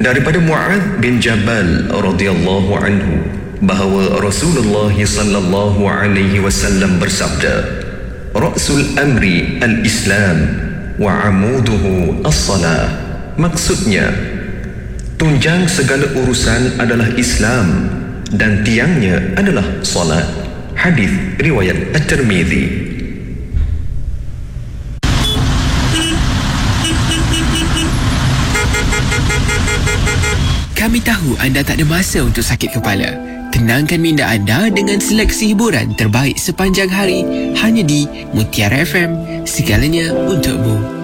Daripada Mu'adz bin Jabal radhiyallahu anhu bahawa Rasulullah sallallahu alaihi wasallam bersabda, "Ra'sul amri al-Islam wa 'amuduhu as-salah." Maksudnya, tunjang segala urusan adalah Islam dan tiangnya adalah salat. Hadis riwayat At-Tirmizi. Kami tahu anda tak ada masa untuk sakit kepala. Tenangkan minda anda dengan seleksi hiburan terbaik sepanjang hari hanya di Mutiara FM. Segalanya untukmu.